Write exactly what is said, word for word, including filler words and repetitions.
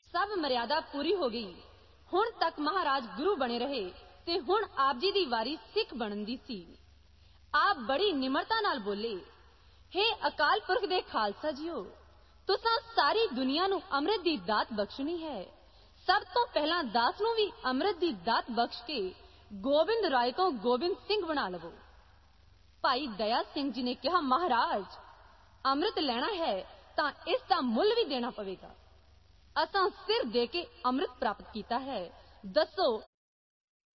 सब मर्यादा पूरी हो गई। हुण तक महाराज गुरु बने रहे ते हुण आप जी दी वारी सिख बनन दी सी। आप बड़ी निमरता नाल बोले, हे अकाल पुरख दे खालसा जीओ, तुसां सारी दुनिया नूं अमृत दी दात बख्शनी है। सब तो पहला दास नूं भी अमृत दी दात बख्श के गोबिंद राय तो गोबिंद सिंह बना लवो। भाई दया सिंह जी ने कहा, महाराज अमृत लेना है तां इसदा मुल भी देना पवेगा। असां सिर दे के अमृत प्राप्त कीता है, दसो